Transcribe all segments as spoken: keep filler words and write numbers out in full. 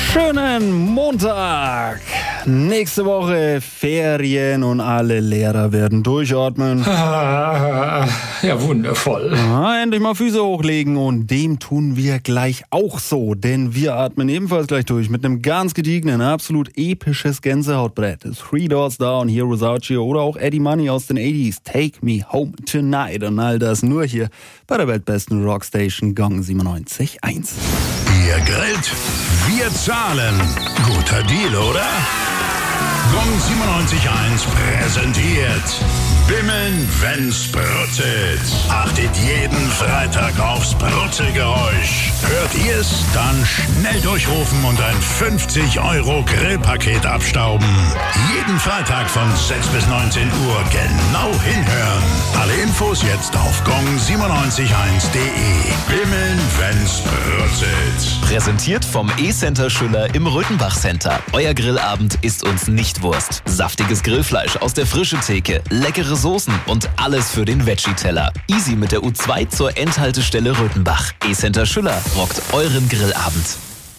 Schönen Montag. Nächste Woche Ferien und alle Lehrer werden durchatmen. Ah, ja, wundervoll. Ah, endlich mal Füße hochlegen und dem tun wir gleich auch so, denn wir atmen ebenfalls gleich durch mit einem ganz gediegenen, absolut episches Gänsehautbrett. Three Doors Down, Here Without You oder auch Eddie Money aus den achtziger. Take Me Home Tonight und all das nur hier bei der weltbesten Rockstation Gong siebenundneunzig Komma eins. Ihr grillt, wir zahlen. Guter Deal, oder? Gong siebenundneunzig Komma eins präsentiert Bimmeln, wenn's brutzelt. Achtet jeden Freitag aufs Brutzelgeräusch. Hört ihr's? Dann schnell durchrufen und ein fünfzig Euro Grillpaket abstauben. Jeden Freitag von sechs bis neunzehn Uhr genau hinhören. Alle Infos jetzt auf gong siebenundneunzig Komma eins punkt de. Bimmeln, wenn's brutzelt. Präsentiert vom E-Center Schüller im Röthenbach Center. Euer Grillabend ist uns nicht Wurst. Saftiges Grillfleisch aus der frischen Theke, leckere Soßen und alles für den Veggie-Teller. Easy mit der U zwei zur Endhaltestelle Röthenbach. E-Center Schüller rockt euren Grillabend.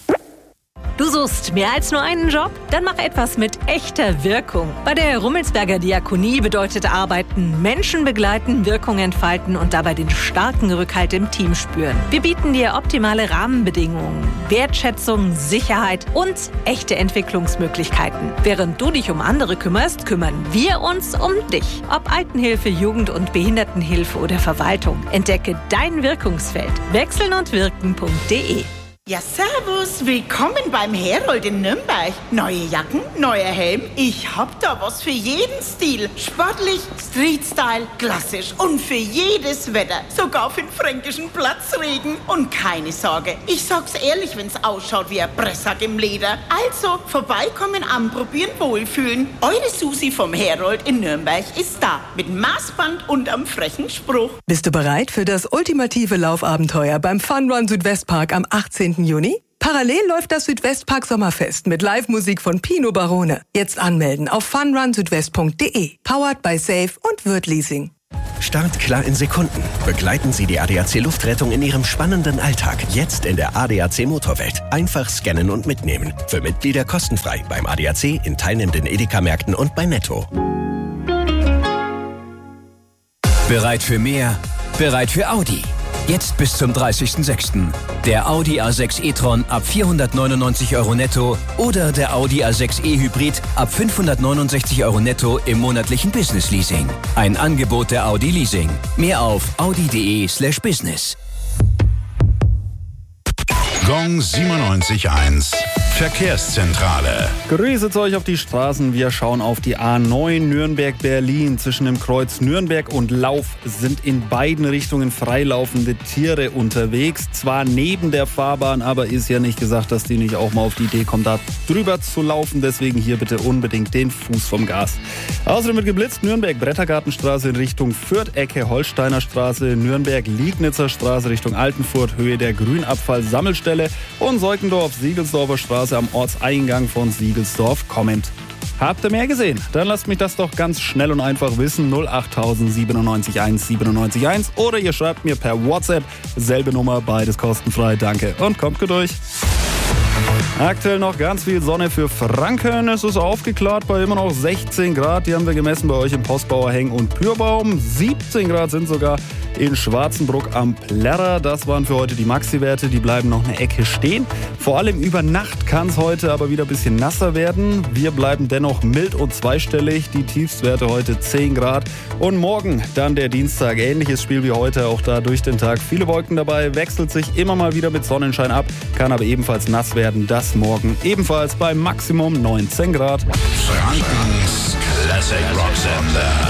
Du suchst mehr als nur einen Job? Dann mach etwas mit echter Wirkung. Bei der Rummelsberger Diakonie bedeutet Arbeiten Menschen begleiten, Wirkung entfalten und dabei den starken Rückhalt im Team spüren. Wir bieten dir optimale Rahmenbedingungen, Wertschätzung, Sicherheit und echte Entwicklungsmöglichkeiten. Während du dich um andere kümmerst, kümmern wir uns um dich. Ob Altenhilfe, Jugend- und Behindertenhilfe oder Verwaltung. Entdecke dein Wirkungsfeld. wechseln und wirken punkt de. Ja, servus, willkommen beim Herold in Nürnberg. Neue Jacken, neuer Helm, ich hab da was für jeden Stil. Sportlich, Street-Style, klassisch und für jedes Wetter. Sogar für den fränkischen Platzregen. Und keine Sorge, ich sag's ehrlich, wenn's ausschaut wie ein Pressack im Leder. Also, vorbeikommen, anprobieren, wohlfühlen. Eure Susi vom Herold in Nürnberg ist da. Mit Maßband und am frechen Spruch. Bist du bereit für das ultimative Laufabenteuer beim Fun Run Südwestpark am achtzehnten Juni? Parallel läuft das Südwestpark Sommerfest mit Live-Musik von Pino Barone. Jetzt anmelden auf fun run südwest punkt de. Powered by Safe und Würth Leasing. Start klar in Sekunden. Begleiten Sie die A D A C Luftrettung in Ihrem spannenden Alltag. Jetzt in der A D A C Motorwelt. Einfach scannen und mitnehmen. Für Mitglieder kostenfrei beim A D A C, in teilnehmenden Edeka-Märkten und bei Netto. Bereit für mehr? Bereit für Audi. Jetzt bis zum dreißigsten sechsten Der Audi A sechs e-tron ab vierhundertneunundneunzig Euro netto oder der Audi A sechs e-Hybrid ab fünfhundertneunundsechzig Euro netto im monatlichen Business-Leasing. Ein Angebot der Audi Leasing. Mehr auf audi punkt de slash business. Gong siebenundneunzig Komma eins Verkehrszentrale. Grüße zu euch auf die Straßen. Wir schauen auf die A neun Nürnberg-Berlin. Zwischen dem Kreuz Nürnberg und Lauf sind in beiden Richtungen freilaufende Tiere unterwegs. Zwar neben der Fahrbahn, aber ist ja nicht gesagt, dass die nicht auch mal auf die Idee kommt, da drüber zu laufen. Deswegen hier bitte unbedingt den Fuß vom Gas. Außerdem wird geblitzt. Nürnberg-Brettergartenstraße in Richtung Fürth, Ecke Holsteiner Straße, Nürnberg-Liegnitzer Straße Richtung Altenfurt, Höhe der Grünabfall-Sammelstelle und Seukendorf-Siegelsdorfer Straße am Ortseingang von Siegelsdorf kommend. Habt ihr mehr gesehen? Dann lasst mich das doch ganz schnell und einfach wissen. null acht siebenundneunzig eins siebenundneunzig eins oder ihr schreibt mir per WhatsApp. Selbe Nummer, beides kostenfrei. Danke und kommt gut durch. Aktuell noch ganz viel Sonne für Franken. Es ist aufgeklärt bei immer noch sechzehn Grad. Die haben wir gemessen bei euch im Postbauer Heng und Pürbaum. siebzehn Grad sind sogar in Schwarzenbruck am Plärrer. Das waren für heute die Maxi-Werte. Die bleiben noch eine Ecke stehen. Vor allem über Nacht kann es heute aber wieder ein bisschen nasser werden. Wir bleiben dennoch mild und zweistellig. Die Tiefstwerte heute zehn Grad. Und morgen dann der Dienstag. Ähnliches Spiel wie heute. Auch da durch den Tag viele Wolken dabei. Wechselt sich immer mal wieder mit Sonnenschein ab. Kann aber ebenfalls nass werden. Das morgen ebenfalls bei Maximum neunzehn Grad. Frankens Classic Rock Sender.